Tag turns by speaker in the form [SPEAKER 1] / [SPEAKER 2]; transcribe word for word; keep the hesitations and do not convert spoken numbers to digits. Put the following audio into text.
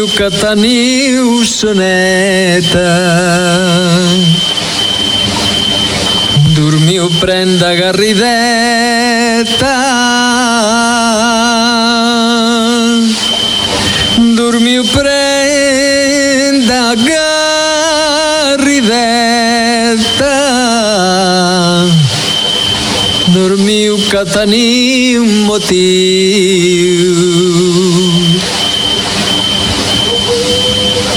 [SPEAKER 1] Dormiu que teniu soneta. Dormiu pren de garrideta. Dormiu pren de garrideta. Dormiu que teniu motiu.